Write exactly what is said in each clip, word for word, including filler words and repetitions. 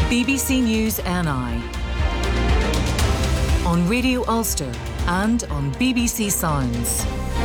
B B C News N I on Radio Ulster and on B B C Sounds.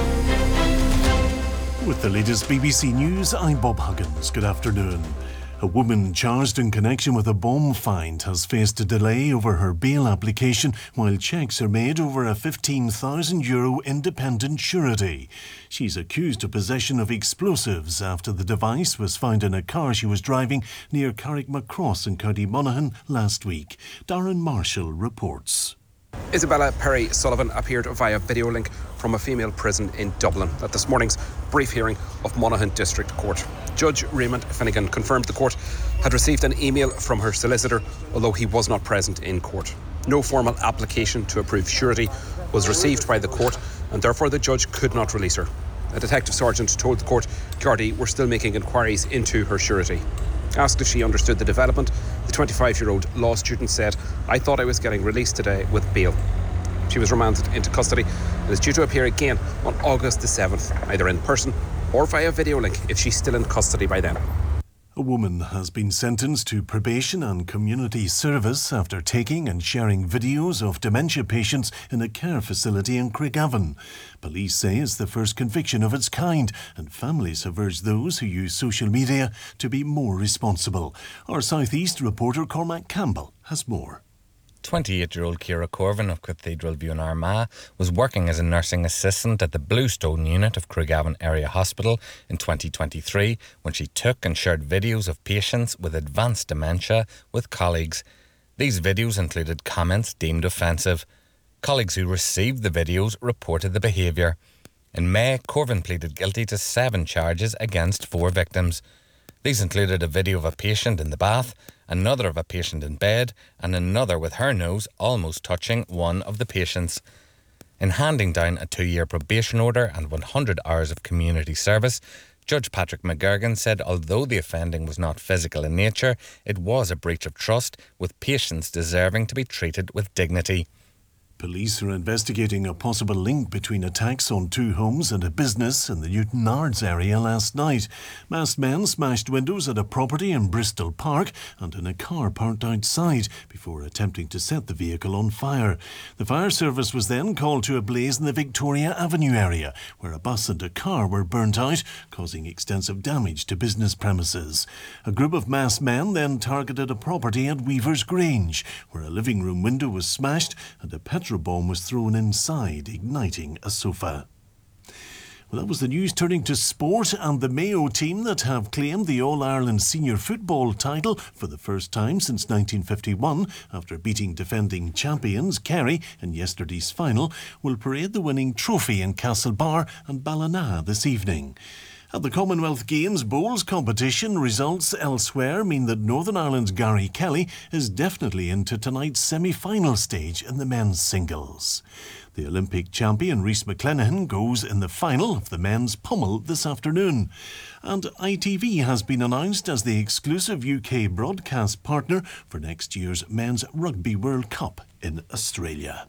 With the latest B B C News, I'm Bob Huggins. Good afternoon. A woman charged in connection with a bomb find has faced a delay over her bail application while checks are made over a fifteen thousand euro independent surety. She's accused of possession of explosives after the device was found in a car she was driving near Carrickmacross in County Monaghan last week. Darren Marshall reports. Isabella Perry Sullivan appeared via video link from a female prison in Dublin at this morning's brief hearing of Monaghan District Court. Judge Raymond Finnegan confirmed the court had received an email from her solicitor, although he was not present in court. No formal application to approve surety was received by the court, and therefore the judge could not release her. A detective sergeant told the court Gardaí were still making inquiries into her surety. Asked if she understood the development, the twenty-five-year-old law student said, "I thought I was getting released today with bail." She was remanded into custody and is due to appear again on August the seventh, either in person or via video link if she's still in custody by then. A woman has been sentenced to probation and community service after taking and sharing videos of dementia patients in a care facility in Craigavon. Police say it's the first conviction of its kind, and families have urged those who use social media to be more responsible. Our South East reporter Cormac Campbell has more. twenty-eight-year-old Ciara Corvin of Cathedral View in Armagh was working as a nursing assistant at the Bluestone unit of Craigavon Area Hospital in twenty twenty-three when she took and shared videos of patients with advanced dementia with colleagues. These videos included comments deemed offensive. Colleagues who received the videos reported the behaviour. In May, Corvin pleaded guilty to seven charges against four victims. These included a video of a patient in the bath, another of a patient in bed, and another with her nose almost touching one of the patients. In handing down a two-year probation order and one hundred hours of community service, Judge Patrick McGurgan said although the offending was not physical in nature, it was a breach of trust, with patients deserving to be treated with dignity. Police are investigating a possible link between attacks on two homes and a business in the Newton Nards area last night. Masked men smashed windows at a property in Bristol Park and in a car parked outside before attempting to set the vehicle on fire. The fire service was then called to a blaze in the Victoria Avenue area, where a bus and a car were burnt out, causing extensive damage to business premises. A group of masked men then targeted a property at Weaver's Grange, where a living room window was smashed and a petrol bomb was thrown inside, igniting a sofa. Well, that was the news. Turning to sport, and the Mayo team that have claimed the All-Ireland Senior Football title for the first time since nineteen fifty-one, after beating defending champions Kerry in yesterday's final, will parade the winning trophy in Castlebar and Ballina this evening. At the Commonwealth Games bowls competition, results elsewhere mean that Northern Ireland's Gary Kelly is definitely into tonight's semi-final stage in the men's singles. The Olympic champion Rhys McClenaghan goes in the final of the men's pummel this afternoon. And I T V has been announced as the exclusive U K broadcast partner for next year's Men's Rugby World Cup in Australia.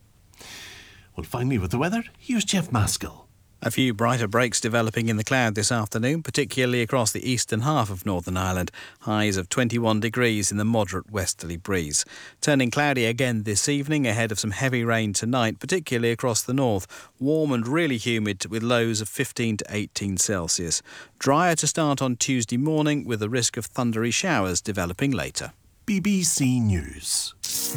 Well, finally with the weather, here's Jeff Maskell. A few brighter breaks developing in the cloud this afternoon, particularly across the eastern half of Northern Ireland. Highs of twenty-one degrees in the moderate westerly breeze. Turning cloudy again this evening ahead of some heavy rain tonight, particularly across the north. Warm and really humid with lows of fifteen to eighteen Celsius. Drier to start on Tuesday morning with the risk of thundery showers developing later. B B C News.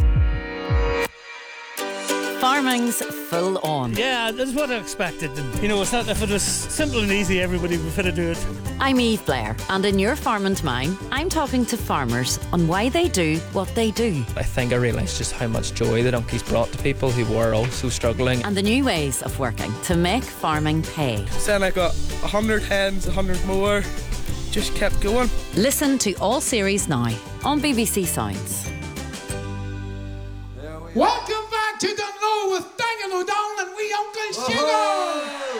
Farming's full on. Yeah, that's what I expected. And, you know, it's not, if it was simple and easy, everybody would fit to do it. I'm Eve Blair, and in Your Farm and Mine, I'm talking to farmers on why they do what they do. I think I realised just how much joy the donkeys brought to people who were also struggling. And the new ways of working to make farming pay. Saying I got a hundred hens, a hundred more, just kept going. Listen to all series now on B B C Sounds. Welcome back to the Know with Daniel O'Donnell and we Uncle Sugar.